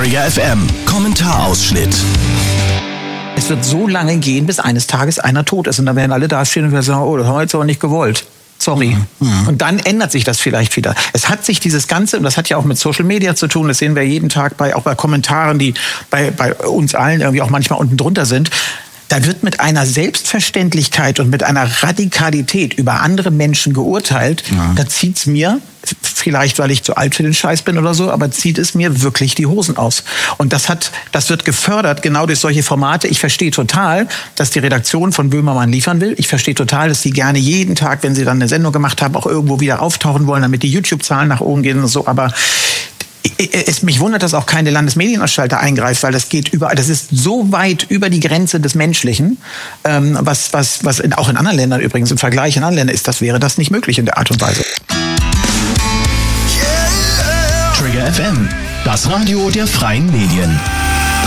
Trigger FM Kommentarausschnitt. Es wird so lange gehen, bis eines Tages einer tot ist. Und dann werden alle dastehen und werden sagen, oh, das haben wir jetzt aber nicht gewollt. Sorry. Und dann ändert sich das vielleicht wieder. Es hat sich dieses Ganze, und das hat ja auch mit Social Media zu tun, das sehen wir jeden Tag auch bei Kommentaren, die bei uns allen irgendwie auch manchmal unten drunter sind. Da wird mit einer Selbstverständlichkeit und mit einer Radikalität über andere Menschen geurteilt. Ja. Da zieht's mir, vielleicht weil ich zu alt für den Scheiß bin oder so, aber zieht es mir wirklich die Hosen aus. Und das wird gefördert genau durch solche Formate. Ich verstehe total, dass die Redaktion von Böhmermann liefern will. Ich verstehe total, dass die gerne jeden Tag, wenn sie dann eine Sendung gemacht haben, auch irgendwo wieder auftauchen wollen, damit die YouTube-Zahlen nach oben gehen und so. Aber mich wundert, dass auch keine Landesmedienanstalter eingreift, weil das ist so weit über die Grenze des Menschlichen, was auch in anderen Ländern übrigens im Vergleich in anderen Ländern wäre das nicht möglich in der Art und Weise. Trigger FM, das Radio der freien Medien.